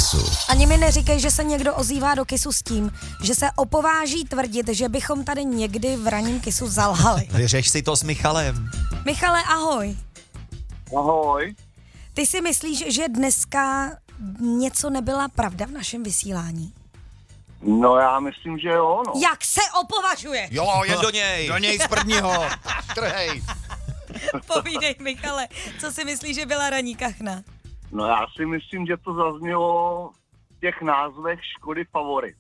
Kissu. Ani mi neříkej, že se někdo ozývá do Kissu s tím, že se opováží tvrdit, že bychom tady někdy v ranním Kissu zalhali. Vyřeš si to s Michalem. Michale, ahoj. Ahoj. Ty si myslíš, že dneska něco nebyla pravda v našem vysílání? No já myslím, že jo, no. Jak se opovažuje? Jo, jen do něj. Do něj z prvního. Trhej. Povídej, Michale, co si myslíš, že byla ranní kachna? No já si myslím, že to zaznělo v těch názvech Škody Favorit.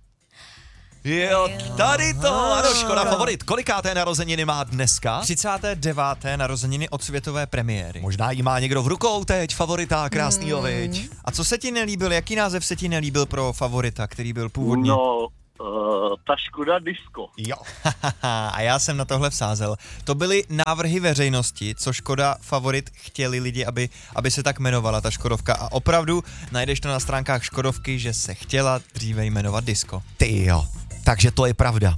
Jo, tady to. Ano, Škoda Favorit. Kolikáté narozeniny má dneska? 39. narozeniny od světové premiéry. Možná jí má někdo v rukou teď, Favorita, krásnýho, viď? A co se ti nelíbil, jaký název se ti nelíbil pro Favorita, který byl původně? No, ta Škoda Disco. Jo. A já jsem na tohle vsázel. To byly návrhy veřejnosti, co Škoda Favorit chtěli lidi, aby se tak jmenovala ta Škodovka. A opravdu najdeš to na stránkách Škodovky, že se chtěla dříve jmenovat Disco. Ty jo. Takže to je pravda.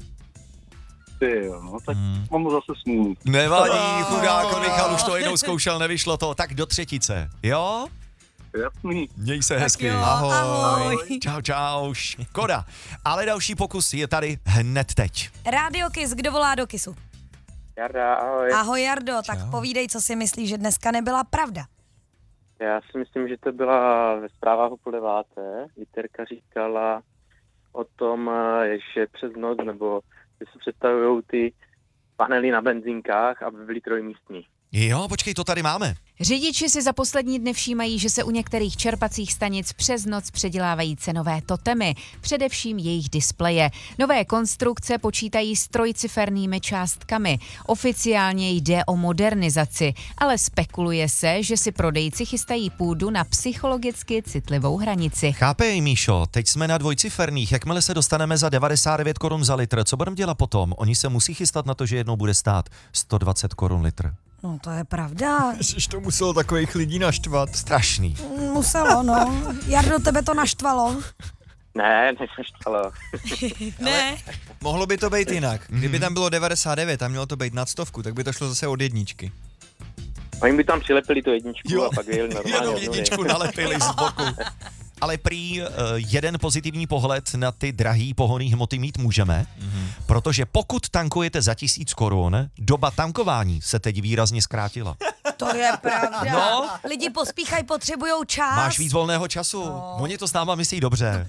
Ty jo, no, tak mám zase smůlu. Nevadí, chudáko, Michal už to jednou zkoušel, nevyšlo to. Tak do třetice, jo? Jasný. Měj se hezky. Jo, Ahoj. ahoj. Čau, čau, Škoda. Ale další pokus je tady hned teď. Rádio Kiss, kdo volá do Kissu? Jarda, ahoj. Ahoj Jardo, tak povídej, co si myslíš, že dneska nebyla pravda. Já si myslím, že to byla ve zprávách o 9:30. Viterka říkala o tom, že přes noc, nebo že si představují ty panely na benzínkách, aby byly trojmístní. Jo, počkej, to tady máme. Řidiči si za poslední dny všímají, že se u některých čerpacích stanic přes noc předělávají cenové totemy, především jejich displeje. Nové konstrukce počítají s trojcifernými částkami. Oficiálně jde o modernizaci, ale spekuluje se, že si prodejci chystají půdu na psychologicky citlivou hranici. Chápej, Míšo, teď jsme na dvojciferných, jakmile se dostaneme za 99 korun za litr, co budeme dělat potom? Oni se musí chystat na to, že jednou bude stát 120 korun litr. No to je pravda. Ježiš, to muselo takových lidí naštvat. Strašný. Muselo, no. Jardo, tebe to naštvalo? Ne, nesaštalo. Ne. Mohlo by to být jinak. Kdyby tam bylo 99 a mělo to být nad 100, tak by to šlo zase od jedničky. Oni by tam přilepili tu jedničku a pak jeli normálně. Jenom od nuly. jedničku nalepili z boku. Ale prý jeden pozitivní pohled na ty drahý pohonný hmoty mít můžeme, protože pokud tankujete za 1000 korun, doba tankování se teď výrazně zkrátila. To je pravda. No. Lidi pospíchají, potřebujou čas. Máš víc volného času. Oni to s náma myslí dobře.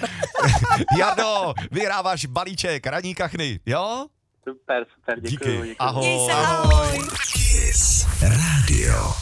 Jardo, vyhráváš balíček ranní kachny, jo? Super, děkuju. Ahoj. Měj se, ahoj. Kiss Radio.